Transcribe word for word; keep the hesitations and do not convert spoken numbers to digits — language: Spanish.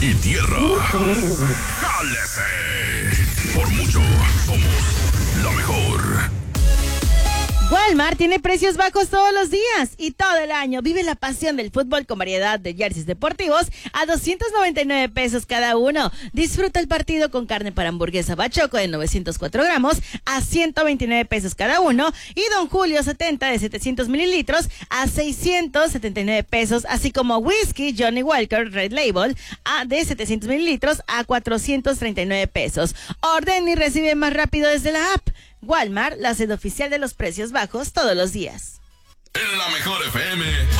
y tierra. ¡Jálese! Por mucho, somos la mejor. Walmart tiene precios bajos todos los días y todo el año. Vive la pasión del fútbol con variedad de jerseys deportivos a doscientos noventa y nueve pesos cada uno. Disfruta el partido con carne para hamburguesa Bachoco de novecientos cuatro gramos a ciento veintinueve pesos cada uno y Don Julio setenta de setecientos mililitros a seiscientos setenta y nueve pesos, así como whisky Johnny Walker Red Label a de setecientos mililitros a cuatrocientos treinta y nueve pesos. Orden y recibe más rápido desde la app. Walmart, la sede oficial de los precios bajos todos los días. En la mejor F M.